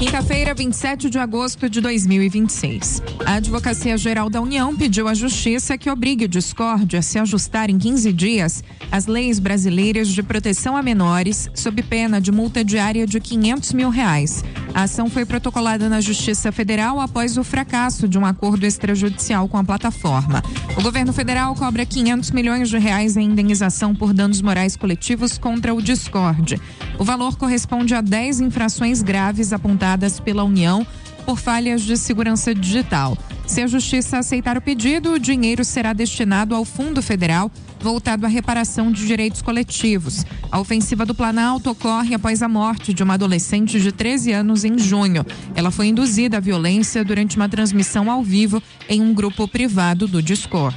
Quinta-feira, 27 de agosto de 2026. A Advocacia Geral da União pediu à Justiça que obrigue o Discord a se ajustar em 15 dias às leis brasileiras de proteção a menores, sob pena de multa diária de R$500 mil. A ação foi protocolada na Justiça Federal após o fracasso de um acordo extrajudicial com a plataforma. O governo federal cobra R$500 milhões em indenização por danos morais coletivos contra o Discord. O valor corresponde a 10 infrações graves apontadas pela União por falhas de segurança digital. Se a Justiça aceitar o pedido, o dinheiro será destinado ao Fundo Federal, voltado à reparação de direitos coletivos. A ofensiva do Planalto ocorre após a morte de uma adolescente de 13 anos em junho. Ela foi induzida à violência durante uma transmissão ao vivo em um grupo privado do Discord.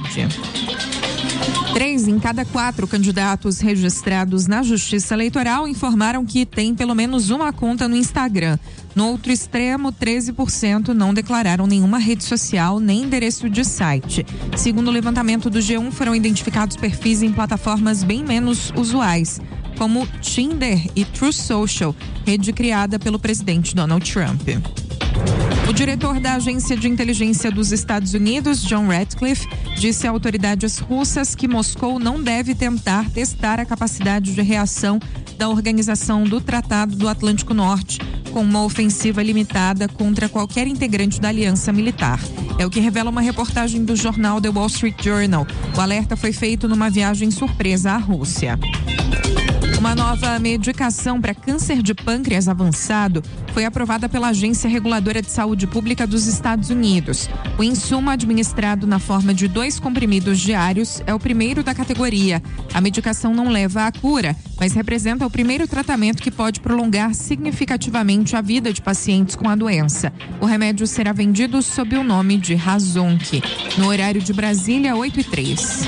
3 em cada 4 candidatos registrados na Justiça Eleitoral informaram que tem pelo menos uma conta no Instagram. No outro extremo, 13% não declararam nenhuma rede social nem endereço de site. Segundo o levantamento do G1, foram identificados perfis em plataformas bem menos usuais, como Tinder e Truth Social, rede criada pelo presidente Donald Trump. O diretor da Agência de Inteligência dos Estados Unidos, John Ratcliffe, disse a autoridades russas que Moscou não deve tentar testar a capacidade de reação da Organização do Tratado do Atlântico Norte com uma ofensiva limitada contra qualquer integrante da aliança militar. É o que revela uma reportagem do jornal The Wall Street Journal. O alerta foi feito numa viagem surpresa à Rússia. Uma nova medicação para câncer de pâncreas avançado foi aprovada pela Agência Reguladora de Saúde Pública dos Estados Unidos. O insumo, administrado na forma de 2 comprimidos diários, é o primeiro da categoria. A medicação não leva à cura, mas representa o primeiro tratamento que pode prolongar significativamente a vida de pacientes com a doença. O remédio será vendido sob o nome de Razonk. No horário de Brasília, 8h03.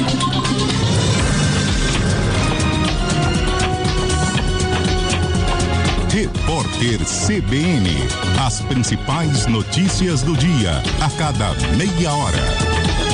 Repórter CBN. As principais notícias do dia, a cada meia hora.